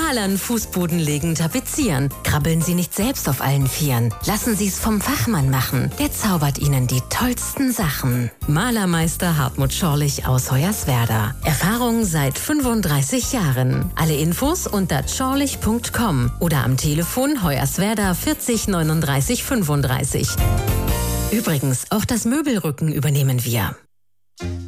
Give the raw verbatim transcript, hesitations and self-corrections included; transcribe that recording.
Malern, Fußboden legen, tapezieren. Krabbeln Sie nicht selbst auf allen Vieren. Lassen Sie es vom Fachmann machen. Der zaubert Ihnen die tollsten Sachen. Malermeister Hartmut Schorlich aus Hoyerswerda. Erfahrung seit fünfunddreißig Jahren. Alle Infos unter schorlich punkt com oder am Telefon Hoyerswerda vierzig neununddreißig fünfunddreißig. Übrigens, auch das Möbelrücken übernehmen wir.